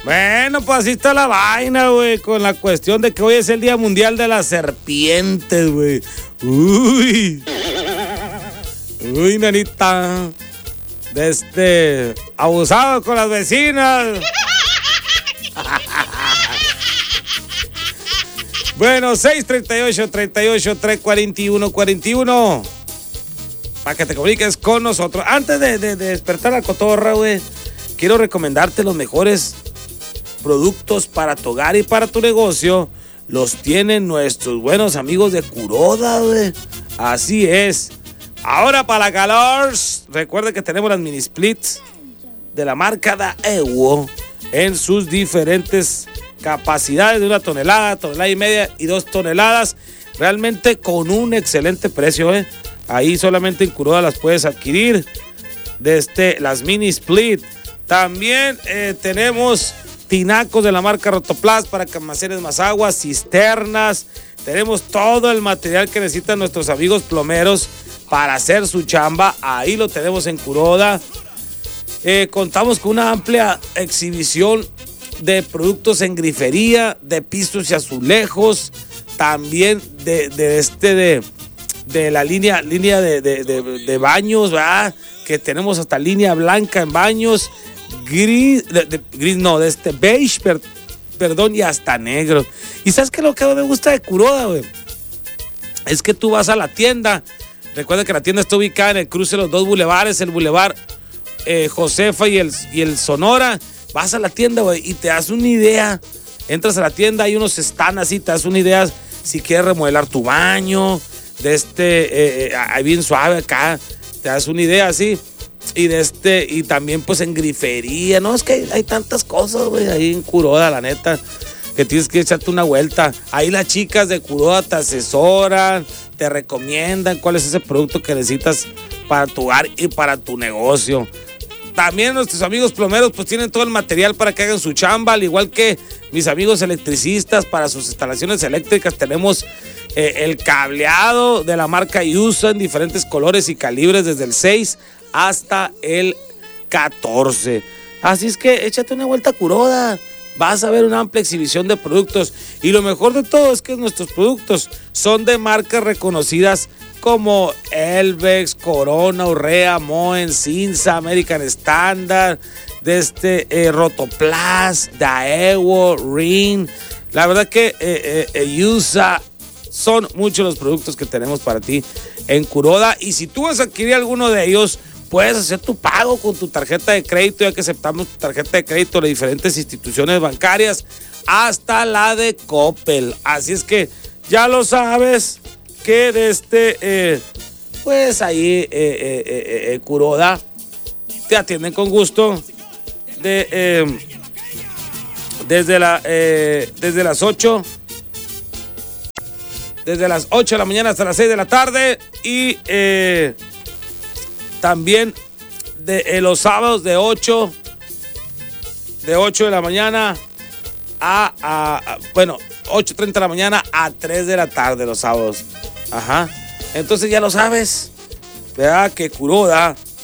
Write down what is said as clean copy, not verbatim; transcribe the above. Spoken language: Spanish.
Bueno, pues así está la vaina, güey, con la cuestión de que hoy es el Día Mundial de las Serpientes, güey. Uy, nanita. Abusado con las vecinas. Bueno, 638-341-41. Para que te comuniques con nosotros. Antes de despertar la cotorra, güey, quiero recomendarte los mejores productos para tu hogar y para tu negocio. Los tienen nuestros buenos amigos de Kuroda, güey. Así es. Ahora para la calor, recuerda que tenemos las mini splits de la marca Daewoo en sus diferentes capacidades de 1 tonelada, tonelada y media y 2 toneladas. Realmente con un excelente precio, Ahí solamente en Kuroda las puedes adquirir. Las mini split. También tenemos tinacos de la marca Rotoplas para que almacenes más agua, cisternas. Tenemos todo el material que necesitan nuestros amigos plomeros para hacer su chamba. Ahí lo tenemos en Kuroda. Contamos con una amplia exhibición de productos en grifería, de pisos y azulejos. También de la línea de baños, ¿verdad? Que tenemos hasta línea blanca en baños, beige, perdón, y hasta negro. ¿Y sabes qué es lo que me gusta de Kuroda, güey? Es que tú vas a la tienda. Recuerda que la tienda está ubicada en el cruce de los 2 bulevares, el bulevar Josefa y el Sonora. Vas a la tienda, güey, y te das una idea. Entras a la tienda, hay unos stands así, te das una idea si quieres remodelar tu baño, bien suave acá, te das una idea así. Y también pues en grifería, no, es que hay tantas cosas, güey, ahí en Kuroda, la neta, que tienes que echarte una vuelta. Ahí las chicas de Kuroda te asesoran, te recomiendan cuál es ese producto que necesitas para tu hogar y para tu negocio. También nuestros amigos plomeros pues tienen todo el material para que hagan su chamba, al igual que mis amigos electricistas para sus instalaciones eléctricas. Tenemos el cableado de la marca Yusa en diferentes colores y calibres desde el 6 hasta el 14. Así es que échate una vuelta a Kuroda. Vas a ver una amplia exhibición de productos. Y lo mejor de todo es que nuestros productos son de marcas reconocidas como Elvex, Corona, Urrea, Moen, Cinza, American Standard, Rotoplas, Daewoo, Ring. La verdad que Yusa, son muchos los productos que tenemos para ti en Kuroda. Y si tú vas a adquirir alguno de ellos, puedes hacer tu pago con tu tarjeta de crédito, ya que aceptamos tu tarjeta de crédito de diferentes instituciones bancarias, hasta la de Coppel. Así es que ya lo sabes que pues ahí Kuroda te atienden con gusto desde las 8 de la mañana hasta las 6 de la tarde. Y también los sábados de 8 de la mañana a 8:30 de la mañana a 3 de la tarde los sábados. Ajá. Entonces ya lo sabes, ¿verdad? Que Kuroda